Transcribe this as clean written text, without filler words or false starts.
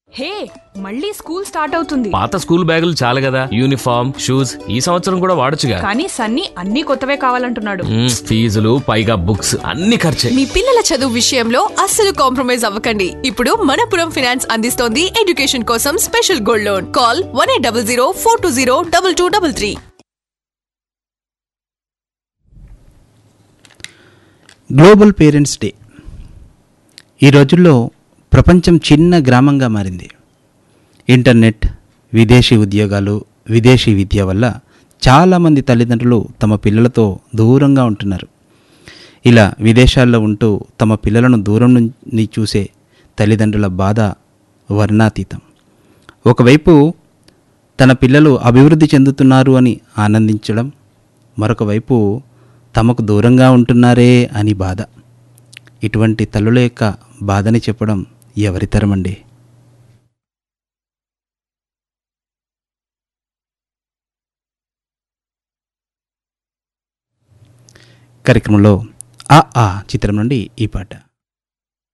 హే, మళ్ళీ school start అవుతుంది. పాత స్కూల్ బ్యాగులు చాలు కదా, యూనిఫామ్ షూస్ ఈ సంవత్సరం కూడా వాడొచ్చుగా. కానీ సన్నీ అన్ని కొత్తవే కావాలంటున్నాడు. ఫీజులు పైగా బుక్స్ అన్ని ఖర్చే. మీ పిల్లల చదువు విషయంలో అస్సలు కాంప్రమైజ్ అవ్వకండి. ఇప్పుడు మనపురం ఫైనాన్స్ అందిస్తోంది ఎడ్యుకేషన్ కోసం special gold loan. Call 1800 420 2233. Global parents day. ఈ రోజుల్లో ప్రపంచం చిన్న గ్రామంగా మారింది. ఇంటర్నెట్, విదేశీ ఉద్యోగాలు, విదేశీ విద్య వల్ల చాలామంది తల్లిదండ్రులు తమ పిల్లలతో దూరంగా ఉంటున్నారు. ఇలా విదేశాల్లో ఉంటూ తమ పిల్లలను దూరం నుండి చూసే తల్లిదండ్రుల బాధ వర్ణాతీతం. ఒకవైపు తన పిల్లలు అభివృద్ధి చెందుతున్నారు అని ఆనందించడం, మరొక వైపు తమకు దూరంగా ఉంటున్నారే అని బాధ. ఇటువంటి తల్లుల యొక్క బాధని చెప్పడం ఎవరితరమండి? కార్యక్రమంలో ఆ చిత్రం నుండి ఈ పాట.